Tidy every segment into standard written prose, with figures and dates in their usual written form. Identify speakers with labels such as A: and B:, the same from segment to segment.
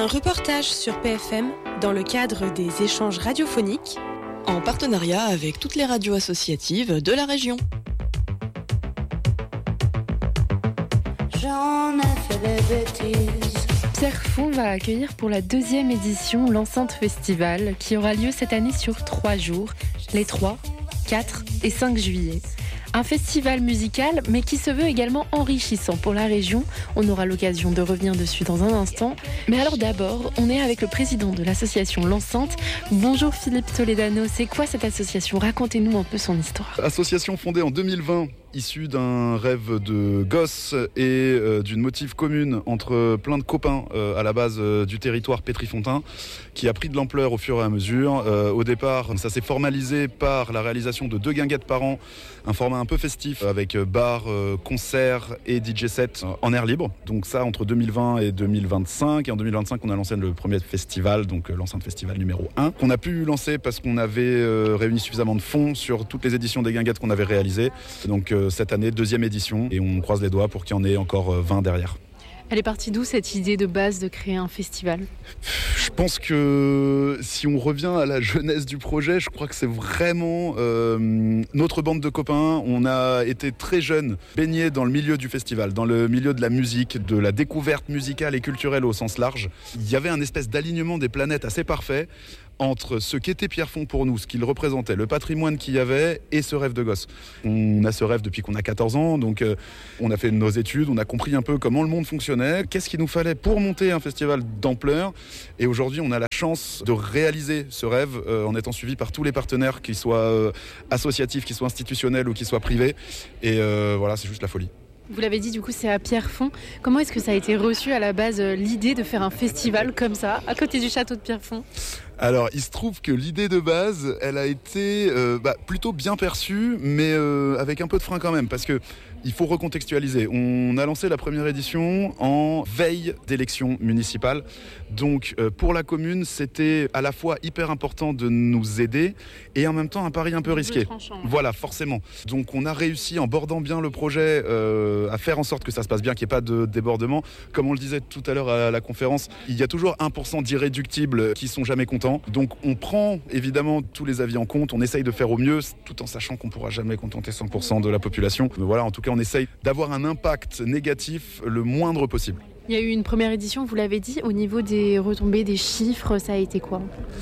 A: Un reportage sur PFM dans le cadre des échanges radiophoniques
B: en partenariat avec toutes les radios associatives de la région.
C: J'en ai fait des bêtises.
D: Pierrefonds va accueillir pour la 2e édition l'Enceinte Festival qui aura lieu cette année sur 3 jours, les 3, 4 et 5 juillet. Un festival musical, mais qui se veut également enrichissant pour la région. On aura l'occasion de revenir dessus dans un instant. Mais alors d'abord, on est avec le président de l'association L'Enceinte. Bonjour Philippe Toledano, c'est quoi cette association ? Racontez-nous un peu son histoire.
E: Association fondée en 2020, issue d'un rêve de gosse et d'une motive commune entre plein de copains à la base du territoire Pétrifontain, qui a pris de l'ampleur au fur et à mesure. Au départ, ça s'est formalisé par la réalisation de 2 guinguettes par an, un format un peu festif avec bar, concert et DJ set en air libre. Donc ça entre 2020 et 2025. Et en 2025, on a lancé le premier festival, donc l'Enceinte Festival numéro 1, qu'on a pu lancer parce qu'on avait réuni suffisamment de fonds sur toutes les éditions des guinguettes qu'on avait réalisées. Donc cette année, 2e édition, et on croise les doigts pour qu'il y en ait encore 20 derrière.
D: Elle est partie d'où cette idée de base de créer un festival ?
E: Je pense que si on revient à la jeunesse du projet, je crois que c'est vraiment notre bande de copains. On a été très jeunes, baignés dans le milieu du festival, dans le milieu de la musique, de la découverte musicale et culturelle au sens large. Il y avait un espèce d'alignement des planètes assez parfait entre ce qu'était Pierrefonds pour nous, ce qu'il représentait, le patrimoine qu'il y avait et ce rêve de gosse. On a ce rêve depuis qu'on a 14 ans, donc on a fait nos études, on a compris un peu comment le monde fonctionnait, qu'est-ce qu'il nous fallait pour monter un festival d'ampleur. Et aujourd'hui, on a la chance de réaliser ce rêve en étant suivi par tous les partenaires, qu'ils soient associatifs, qu'ils soient institutionnels ou qu'ils soient privés. Et voilà, c'est juste la folie.
D: Vous l'avez dit, du coup, c'est à Pierrefonds. Comment est-ce que ça a été reçu à la base, l'idée de faire un festival comme ça, à côté du château de Pierrefonds ?
E: Alors, il se trouve que l'idée de base, elle a été plutôt bien perçue, mais avec un peu de frein quand même, parce que il faut recontextualiser. On a lancé la première édition en veille d'élection municipale. Donc, pour la commune, c'était à la fois hyper important de nous aider et en même temps un pari un peu risqué. Voilà, forcément. Donc, on a réussi, en bordant bien le projet, à faire en sorte que ça se passe bien, qu'il n'y ait pas de débordement. Comme on le disait tout à l'heure à la conférence, il y a toujours 1% d'irréductibles qui sont jamais contents. Donc, on prend évidemment tous les avis en compte. On essaye de faire au mieux, tout en sachant qu'on ne pourra jamais contenter 100% de la population. Mais voilà, en tout cas, on essaye d'avoir un impact négatif le moindre possible.
D: Il y a eu une première édition, vous l'avez dit, au niveau des retombées, des chiffres, ça a été quoi ?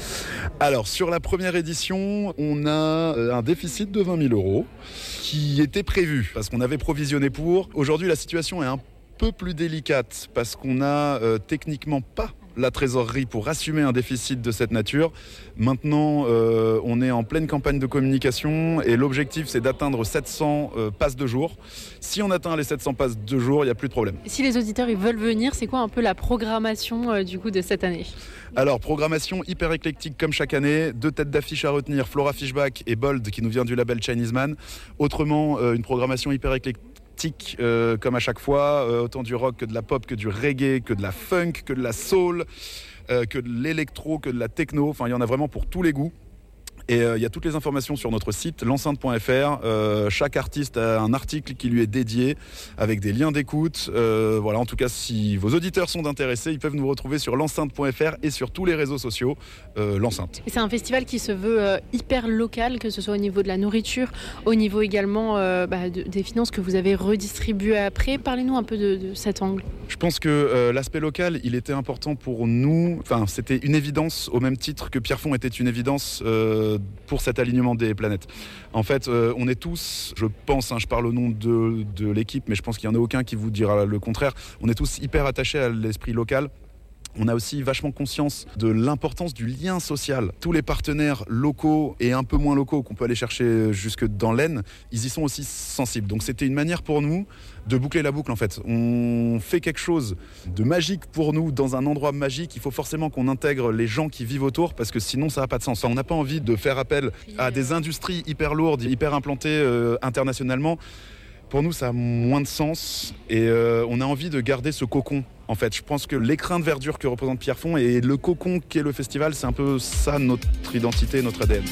E: Alors, sur la première édition, on a un déficit de 20 000 € qui était prévu, parce qu'on avait provisionné pour. Aujourd'hui, la situation est un peu plus délicate, parce qu'on n'a techniquement pas la trésorerie pour assumer un déficit de cette nature. Maintenant, on est en pleine campagne de communication et l'objectif, c'est d'atteindre 700 passes de jour. Si on atteint les 700 passes de jour, il n'y a plus de problème.
D: Si les auditeurs ils veulent venir, c'est quoi un peu la programmation du coup de cette année ?
E: Alors, programmation hyper éclectique comme chaque année. 2 têtes d'affiche à retenir, Flora Fishback et Bold, qui nous vient du label Chinese Man. Autrement, une programmation hyper éclectique. Comme à chaque fois, autant du rock que de la pop, que du reggae, que de la funk, que de la soul, que de l'électro, que de la techno. Enfin, il y en a vraiment pour tous les goûts. Et il y a toutes les informations sur notre site, l'enceinte.fr. Chaque artiste a un article qui lui est dédié avec des liens d'écoute. Voilà, en tout cas, si vos auditeurs sont intéressés, ils peuvent nous retrouver sur l'enceinte.fr et sur tous les réseaux sociaux, l'enceinte.
D: Et c'est un festival qui se veut hyper local, que ce soit au niveau de la nourriture, au niveau également des finances que vous avez redistribuées après. Parlez-nous un peu de cet angle.
E: Je pense que l'aspect local, il était important pour nous. Enfin, c'était une évidence au même titre que Pierrefonds était une évidence pour cet alignement des planètes. En fait, on est tous, je pense, je parle au nom de l'équipe, mais je pense qu'il n'y en a aucun qui vous dira le contraire, on est tous hyper attachés à l'esprit local. On a aussi vachement conscience de l'importance du lien social. Tous les partenaires locaux et un peu moins locaux qu'on peut aller chercher jusque dans l'Aisne, ils y sont aussi sensibles. Donc c'était une manière pour nous de boucler la boucle en fait. On fait quelque chose de magique pour nous dans un endroit magique. Il faut forcément qu'on intègre les gens qui vivent autour parce que sinon ça n'a pas de sens. On n'a pas envie de faire appel à des industries hyper lourdes, hyper implantées internationalement. Pour nous, ça a moins de sens et on a envie de garder ce cocon. En fait, je pense que l'écrin de verdure que représente Pierrefonds et le cocon qu'est le festival, c'est un peu ça notre identité, notre ADN.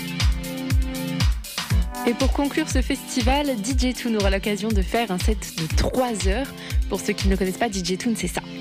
D: Et pour conclure ce festival, DJ Toon aura l'occasion de faire un set de 3 heures. Pour ceux qui ne le connaissent pas, DJ Toon, c'est ça.